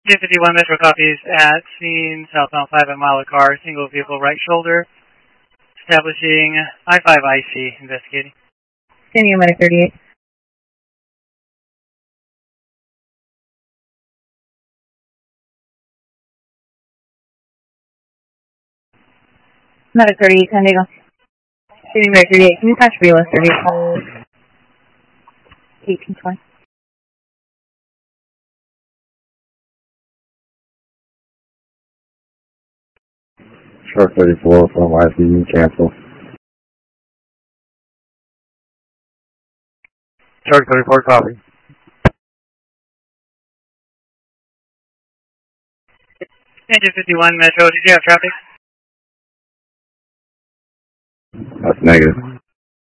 J51 Metro copies at scene, southbound 5 mile car, single vehicle right shoulder, establishing I-5IC, investigating. Standing on 38. Medic 38, San Diego. Standing by 38. Can you patch Relis 38? 1820. Shark 34 from ICU, cancel. Shark 34, copy. Engine 51 Metro, did you have traffic? That's negative.